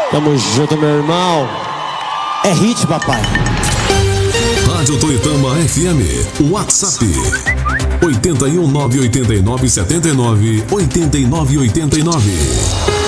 Tamo junto, meu irmão. É hit, papai. Rádio Toitama FM, WhatsApp 81989798989.